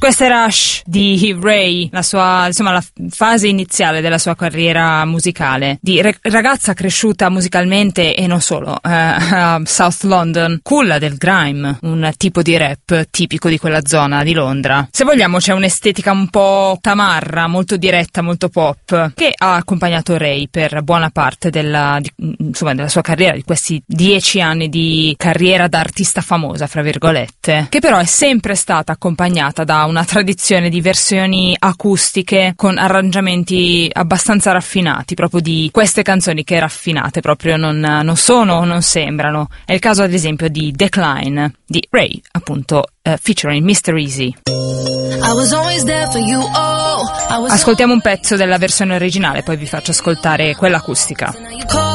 Questa era Shh di Ray, la fase iniziale della sua carriera musicale, di ragazza cresciuta musicalmente e non solo, a South London, culla del grime, un tipo di rap tipico di quella zona di Londra. Se vogliamo c'è un'estetica un po' tamarra, molto diretta, molto pop, che ha accompagnato Ray per buona parte della sua carriera, di questi 10 anni di carriera da artista famosa, fra virgolette, che però è sempre stata accompagnata da una tradizione di versioni acustiche con arrangiamenti abbastanza raffinati, proprio di queste canzoni che raffinate proprio non sono o non sembrano. È il caso ad esempio di Decline di Ray, appunto featuring Mr. Easy. Ascoltiamo un pezzo della versione originale, poi vi faccio ascoltare quella acustica.